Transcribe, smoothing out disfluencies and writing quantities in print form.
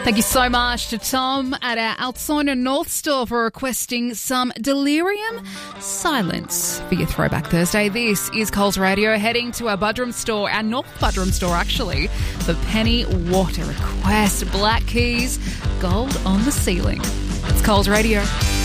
Thank you so much to Tom at our Altona North store for requesting some Delirium Silence for your Throwback Thursday. This is Coles Radio, heading to our Buderim store, our North Buderim store actually, for Penny Water request. Black Keys, Gold on the Ceiling. It's Coles Radio.